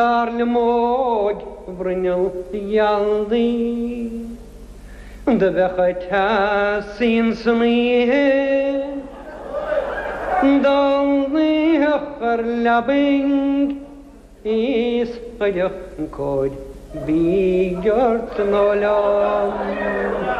Arlmog brynjol jaldi De vechait sin snie Dalni hachar labing Is gajach kod Bigjart nolam